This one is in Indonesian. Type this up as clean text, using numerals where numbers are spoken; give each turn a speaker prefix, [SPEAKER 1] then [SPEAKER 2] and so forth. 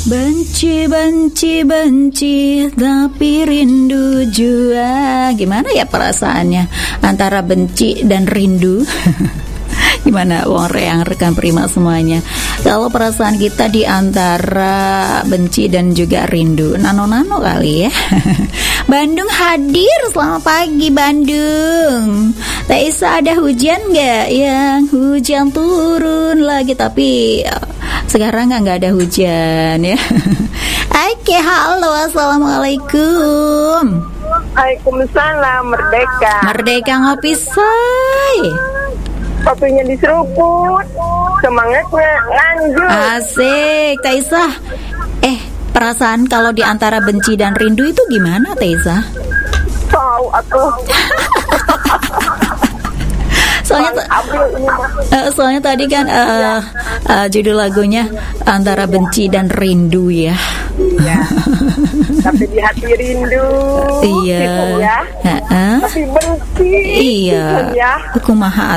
[SPEAKER 1] Benci, benci, benci, tapi rindu jua. Gimana ya perasaannya antara benci dan rindu? Gimana wong reang rekan prima semuanya? Kalau perasaan kita di antara benci dan juga rindu, nano-nano kali ya. Bandung hadir, selamat pagi Bandung. Tak Isa, ada hujan nggak? Yang hujan turun lagi, tapi sekarang nggak ada hujan ya. Oke, halo, assalamualaikum.
[SPEAKER 2] Waalaikumsalam. Merdeka.
[SPEAKER 1] Merdeka ngopi say.
[SPEAKER 2] Kopinya diseruput, semangatnya lanjut.
[SPEAKER 1] Asik, Taisa. Perasaan kalau di antara benci dan rindu itu gimana, Taisa?
[SPEAKER 2] Tahu atuh.
[SPEAKER 1] Soalnya tadi kan judul lagunya antara benci dan rindu ya.
[SPEAKER 2] Iya. Tapi di hati rindu.
[SPEAKER 1] Iya.
[SPEAKER 2] Gitu ya. Tapi benci.
[SPEAKER 1] Iya.
[SPEAKER 2] Ya.
[SPEAKER 1] Kumaha